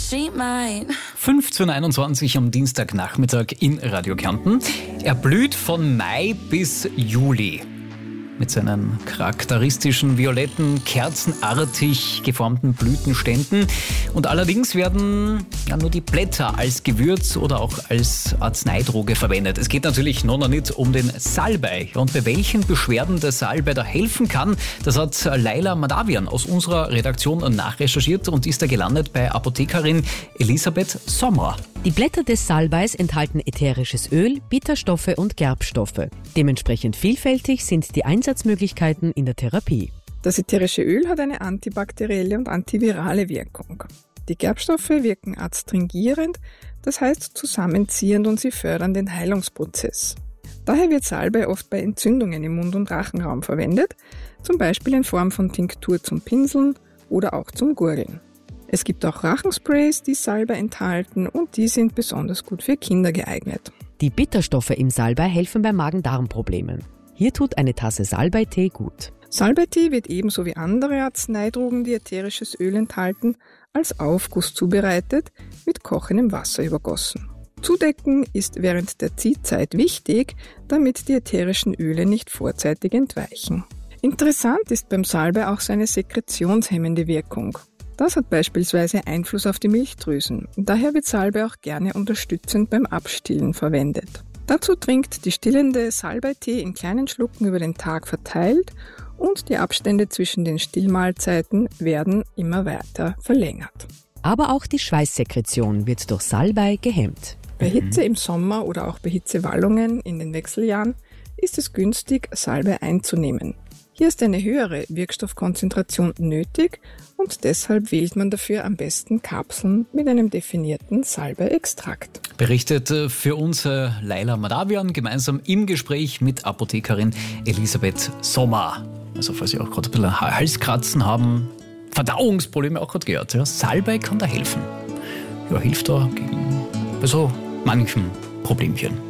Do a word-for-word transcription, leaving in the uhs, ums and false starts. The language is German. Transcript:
she might. fünfzehn Uhr einundzwanzig am Dienstagnachmittag in Radio Kärnten. Er blüht von Mai bis Juli. Mit seinen charakteristischen, violetten, kerzenartig geformten Blütenständen. Und allerdings werden ja nur die Blätter als Gewürz oder auch als Arzneidroge verwendet. Es geht natürlich noch nicht um den Salbei. Und bei welchen Beschwerden der Salbei da helfen kann, das hat Laila Madavian aus unserer Redaktion nachrecherchiert und ist da gelandet bei Apothekerin Elisabeth Sommer. Die Blätter des Salbeis enthalten ätherisches Öl, Bitterstoffe und Gerbstoffe. Dementsprechend vielfältig sind die Einsatzmöglichkeiten in der Therapie. Das ätherische Öl hat eine antibakterielle und antivirale Wirkung. Die Gerbstoffe wirken adstringierend, das heißt zusammenziehend, und sie fördern den Heilungsprozess. Daher wird Salbei oft bei Entzündungen im Mund- und Rachenraum verwendet, zum Beispiel in Form von Tinktur zum Pinseln oder auch zum Gurgeln. Es gibt auch Rachensprays, die Salbei enthalten, und die sind besonders gut für Kinder geeignet. Die Bitterstoffe im Salbei helfen bei Magen-Darm-Problemen. Hier tut eine Tasse Salbeitee gut. Salbeitee wird ebenso wie andere Arzneidrogen, die ätherisches Öl enthalten, als Aufguss zubereitet, mit kochendem Wasser übergossen. Zudecken ist während der Ziehzeit wichtig, damit die ätherischen Öle nicht vorzeitig entweichen. Interessant ist beim Salbei auch seine sekretionshemmende Wirkung. Das hat beispielsweise Einfluss auf die Milchdrüsen. Daher wird Salbei auch gerne unterstützend beim Abstillen verwendet. Dazu trinkt die stillende Salbeitee in kleinen Schlucken über den Tag verteilt, und die Abstände zwischen den Stillmahlzeiten werden immer weiter verlängert. Aber auch die Schweißsekretion wird durch Salbei gehemmt. Bei Hitze im Sommer oder auch bei Hitzewallungen in den Wechseljahren ist es günstig, Salbei einzunehmen. Hier ist eine höhere Wirkstoffkonzentration nötig, und deshalb wählt man dafür am besten Kapseln mit einem definierten Salbei-Extrakt. Berichtet für uns Laila Madavian gemeinsam im Gespräch mit Apothekerin Elisabeth Sommer. Also falls Sie auch gerade ein bisschen Halskratzen haben, Verdauungsprobleme auch gerade gehört. Ja, Salbei kann da helfen. Ja, hilft da gegen bei so manchen Problemchen.